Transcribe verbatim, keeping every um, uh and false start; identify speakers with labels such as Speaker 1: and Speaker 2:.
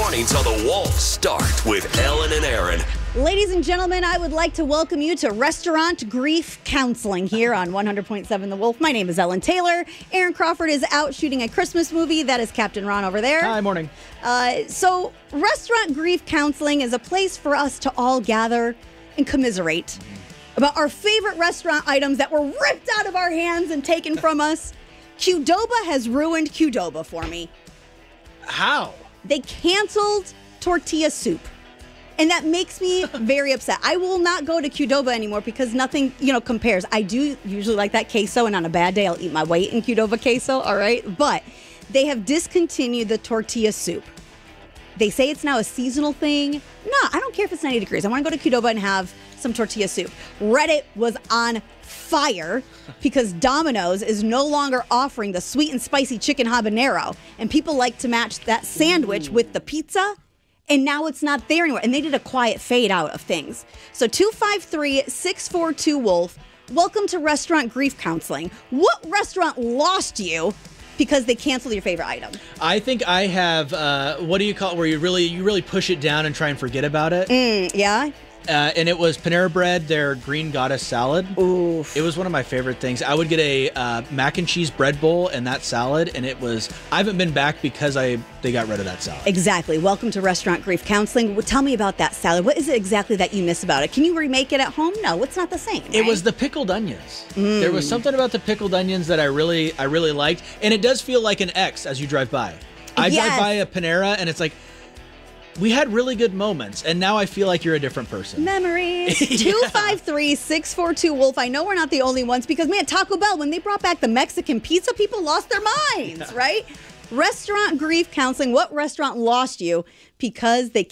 Speaker 1: Mornings on the Wolf start with Ellen and Aaron.
Speaker 2: Ladies and gentlemen, I would like to welcome you to Restaurant Grief Counseling here on one hundred point seven The Wolf. My name is Ellen Taylor. Aaron Crawford is out shooting a Christmas movie. That is Captain Ron over there.
Speaker 3: Hi, morning.
Speaker 2: Uh, so, Restaurant Grief Counseling is a place for us to all gather and commiserate about our favorite restaurant items that were ripped out of our hands and taken from us. Qdoba has ruined Qdoba for me.
Speaker 3: How?
Speaker 2: They canceled tortilla soup. And that makes me very upset. I will not go to Qdoba anymore because nothing, you know, compares. I do usually like that queso, and on a bad day, I'll eat my weight in Qdoba queso, all right? But they have discontinued the tortilla soup. They say it's now a seasonal thing. No, I don't care if it's ninety degrees. I want to go to Qdoba and have some tortilla soup. Reddit was on fire because Domino's is no longer offering the sweet and spicy chicken habanero. And people like to match that sandwich Ooh. with the pizza. And now it's not there anymore. And they did a quiet fade out of things. So two five three, six four two, Wolf, welcome to Restaurant Grief Counseling. What restaurant lost you because they canceled your favorite item?
Speaker 3: I think I have, uh, what do you call it, where you really you really push it down and try and forget about it?
Speaker 2: Mm, yeah?
Speaker 3: Uh, and it was Panera Bread, their green goddess salad.
Speaker 2: Oof.
Speaker 3: It was one of my favorite things. I would get a uh, mac and cheese bread bowl and that salad, and it was, I haven't been back because I they got rid of that salad.
Speaker 2: Exactly. Welcome to Restaurant Grief Counseling. Well, tell me about that salad. What is it exactly that you miss about it? Can you remake it at home? No, it's not the same, right?
Speaker 3: It was the pickled onions.
Speaker 2: Mm.
Speaker 3: There was something about the pickled onions that I really, I really liked, and it does feel like an X as you drive by. I
Speaker 2: Yes.
Speaker 3: drive by a Panera, and it's like, we had really good moments, and now I feel like you're a different person.
Speaker 2: Memories.
Speaker 3: Yeah.
Speaker 2: two five three, six four two, Wolf. I know we're not the only ones because, man, Taco Bell, when they brought back the Mexican pizza, people lost their minds, yeah. right? Restaurant Grief Counseling. What restaurant lost you because they